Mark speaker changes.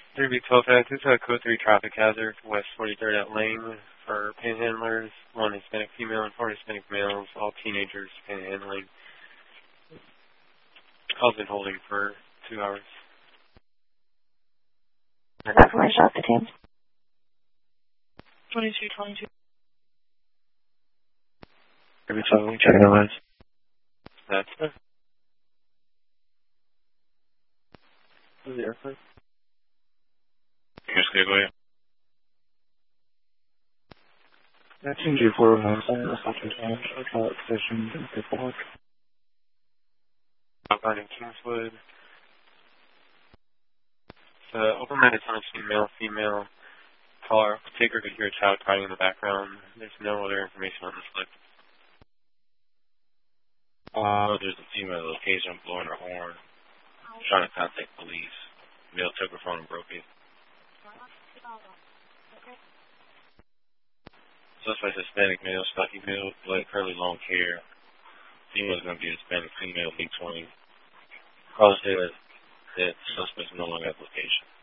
Speaker 1: 3B12 this is a code 3 traffic hazard, West 43rd at Lane for panhandlers, 1 Hispanic female and 4 Hispanic males, all teenagers panhandling. Call's been holding for 2 hours.
Speaker 2: Confirmation off the team.
Speaker 3: 2222.
Speaker 1: 3B12, checking the list. That's it. Where's the airplane?
Speaker 4: Here's clear, go ahead.
Speaker 1: That's in G409, sorry, that's after time. About session in Pittsburgh. Outbound in Kingswood. It's open-minded son, female. Caller, taker could hear a child crying in the background. There's no other information on this list.
Speaker 4: There's a female location blowing her horn, trying to contact police. Male took her phone and broke it. Suspect Hispanic male, stocky build, black curly long hair. Female is going to be Hispanic female, B20. Caller stated that suspect is no longer at location.